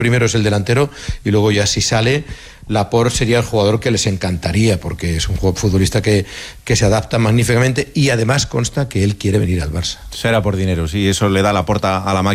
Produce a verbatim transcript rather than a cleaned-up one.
Primero es el delantero y luego ya si sale, Laporte sería el jugador que les encantaría, porque es un futbolista que, que se adapta magníficamente y además consta que él quiere venir al Barça. Será por dinero, sí, eso le da la puerta a la máquina.